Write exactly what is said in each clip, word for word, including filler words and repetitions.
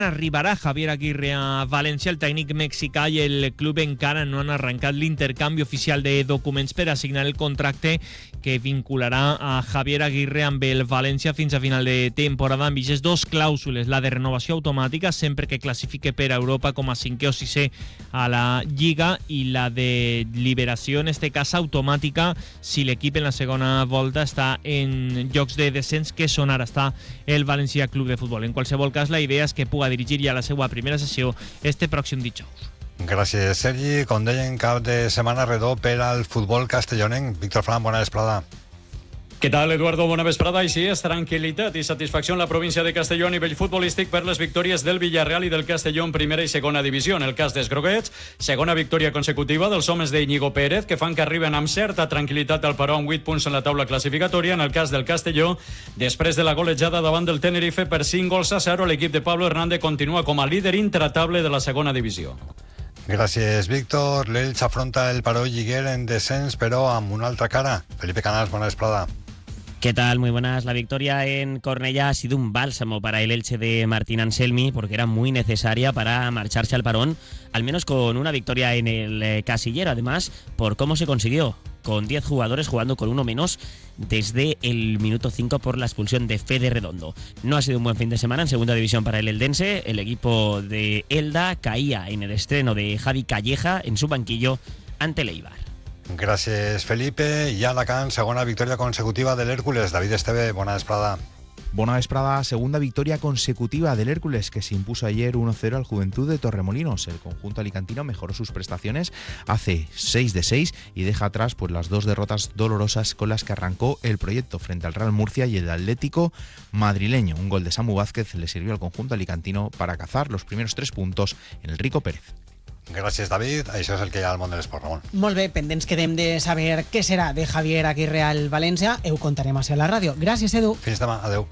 Arribarà Javier Aguirre a València. El tècnic mexicà i el club encara no han arrencat l'intercanvi oficial de documents per assignar el contracte que vincularà a Javier Aguirre amb el València fins a final de temporada, amb vigents dos clàusules, la de renovació automàtica sempre que classifique per a Europa com a cinquè o sisè a la Lliga, i la de liberació, en este cas automàtica, si l'equip en la segona volta està en llocs de descens, que són ara està el València Club de Futbol. En qualsevol cas, la idea és que puga dirigir ja la seva primera sessió este pròxim dijous. Gràcies, Sergi. Com deien, cap de setmana redó per al futbol castellonenc. Víctor Fran, bona vesprada. Què tal, Eduardo? Bona vesprada. I sí, és tranquil·litat i satisfacció en la província de Castelló a nivell futbolístic per les victòries del Villarreal i del Castelló en primera i segona divisió. En el cas dels groguets, segona victòria consecutiva dels homes d'Iñigo Pérez, que fan que arriben amb certa tranquil·litat al Paró amb vuit punts en la taula classificatòria. En el cas del Castelló, després de la golejada davant del Tenerife per cinc gols a zero, l'equip de Pablo Hernández continua com a líder intratable de la segona divisió. Gràcies, Víctor. L'Elx afronta el Paró lliguer en descens, però amb una altra cara. Felipe Canals, bona vesprada. ¿Qué tal? Muy buenas. La victoria en Cornellá ha sido un bálsamo para el Elche de Martín Anselmi, porque era muy necesaria para marcharse al parón, al menos con una victoria en el eh, casillero. Además, por cómo se consiguió, con diez jugadores jugando con uno menos desde el minuto cinco por la expulsión de Fede Redondo. No ha sido un buen fin de semana en segunda división para el eldense. El equipo de Elda caía en el estreno de Javi Calleja en su banquillo ante el Eibar. Gràcies, Felipe. I a Alacant, segona victòria consecutiva del Hércules. David Esteve, bona vesprada. Buena vesprada, segunda victoria consecutiva del Hércules, que se impuso ayer uno cero al Juventud de Torremolinos. El conjunto alicantino mejoró sus prestaciones, hace seis de seis y deja atrás pues las dos derrotas dolorosas con las que arrancó el proyecto frente al Real Murcia y el Atlético madrileño. Un gol de Samu Vázquez le sirvió al conjunto alicantino para cazar los primeros tres puntos en el Rico Pérez. Gràcies, David. Això és el que hi ha al món de l'esport, Ramon. Molt bé, pendents quedem de saber què serà de Javier Aguirre al València. Ho contarem així a la ràdio. Gràcies, Edu. Fins demà. Adeu.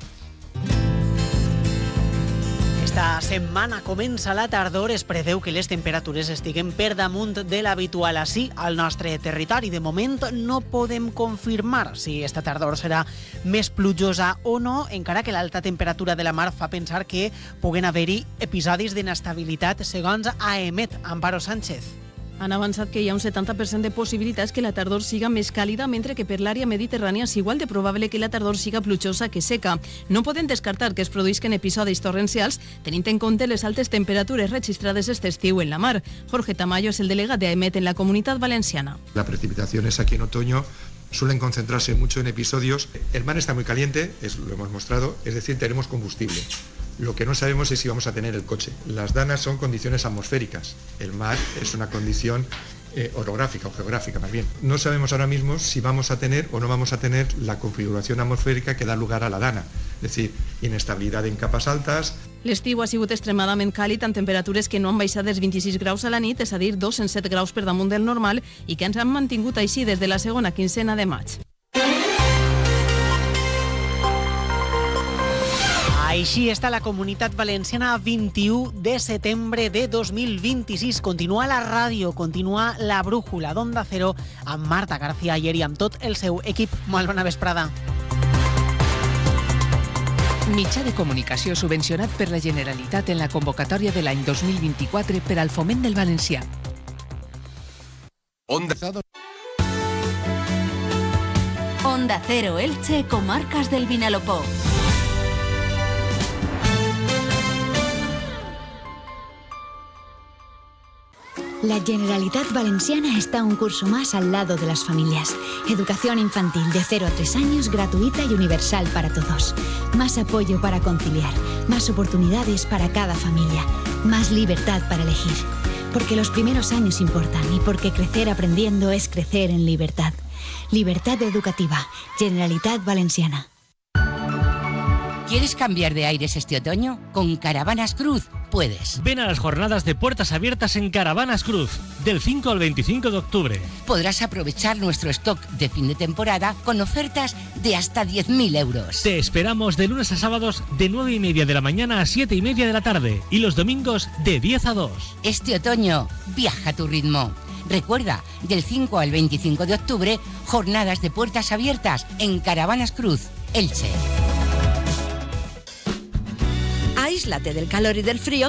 Esta setmana comença la tardor, es preveu que les temperatures estiguen per damunt de l'habitual així al nostre territori. De moment no podem confirmar si esta tardor serà més plujosa o no, encara que l'alta temperatura de la mar fa pensar que puguen haver-hi episodis d'inestabilitat, segons ha emet Amparo Sánchez. Han avançat que hi ha un setanta per cent de possibilitats que la tardor siga més càlida, mentre que per l'àrea mediterrània és igual de probable que la tardor siga plujosa que seca. No podem descartar que es produïsquen episodis torrencials, tenint en compte les altes temperatures registrades este estiu en la mar. Jorge Tamayo es el delegat de AEMET en la Comunitat Valenciana. Las precipitaciones aquí en otoño suelen concentrarse mucho en episodios. El mar está muy caliente, es, lo hemos mostrado, es decir, tenemos combustible. Lo que no sabemos es si vamos a tener el coche. Las danas son condiciones atmosféricas. El mar es una condición eh, orográfica o geográfica más bien. No sabemos ahora mismo si vamos a tener o no vamos a tener la configuración atmosférica que da lugar a la dana. Es decir, inestabilidad en capas altas. L'estiu ha sigut extremadament càlid amb temperatures que no han baixat dels vint-i-sis graus a la nit, és a dir, dos en set graus per damunt del normal, i que ens han mantingut així des de la segona quincena de maig. Així està la Comunitat Valenciana a vint-i-u de setembre de dos mil vint-i-sis. Continua la ràdio, continua la brújula d'Onda Cero amb Marta García Ayer i amb tot el seu equip. Molt bona vesprada. Mitjà de comunicació subvencionat per la Generalitat en la convocatòria de l'any dos mil vint-i-quatre per al foment del valencià. Onda Onda Cero Elche, comarcas del Vinalopó. La Generalitat Valenciana está un curso más al lado de las familias. Educación infantil de cero a tres años gratuita y universal para todos. Más apoyo para conciliar, más oportunidades para cada familia, más libertad para elegir. Porque los primeros años importan y porque crecer aprendiendo es crecer en libertad. Libertad educativa. Generalitat Valenciana. ¿Quieres cambiar de aires este otoño? Con Caravanas Cruz puedes. Ven a las jornadas de puertas abiertas en Caravanas Cruz, del cinco al veinticinco de octubre. Podrás aprovechar nuestro stock de fin de temporada con ofertas de hasta diez mil euros. Te esperamos de lunes a sábados de nueve y media de la mañana a siete y media de la tarde y los domingos de diez a dos. Este otoño, viaja a tu ritmo. Recuerda, del cinco al veinticinco de octubre, jornadas de puertas abiertas en Caravanas Cruz, Elche. aíslate del calor y del frío